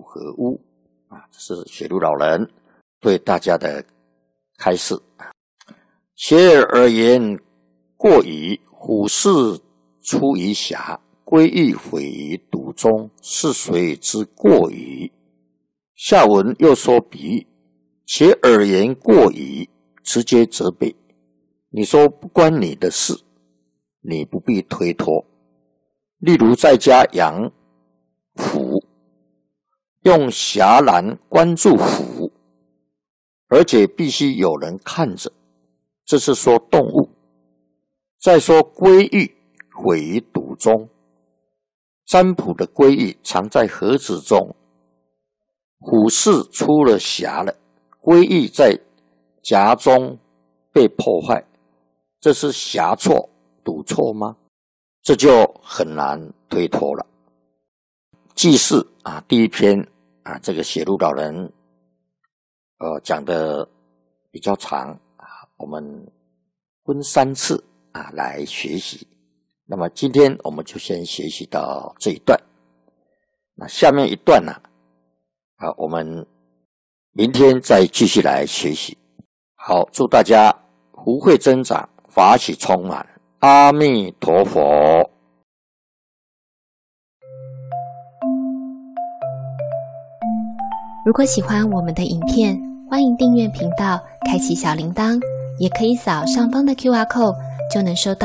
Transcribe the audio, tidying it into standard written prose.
何物这是雪鹿老人对大家的开示。学而言过矣，虎视出于狭，归欲毁于笃中，是谁之过矣？下文又说比喻，学而言过矣，直接责备。你说不关你的事，你不必推脱。例如在家养虎，用匣栏关住虎，而且必须有人看着，这是说动物。再说归欲毁于笃中，占卜的归欲藏在盒子中，虎视出了匣了，归欲在匣中被破坏，这是匣错笃错吗？这就很难推脱了。记事第一篇这个写鹿老人讲的比较长我们分3次来学习。那么今天我们就先学习到这一段，那下面一段我们明天再继续来学习。好，祝大家福慧增长，法喜充满。阿弥陀佛。 如果喜欢我们的影片，欢迎订阅频道，开启小铃铛，也可以扫上方的 QR code，就能收到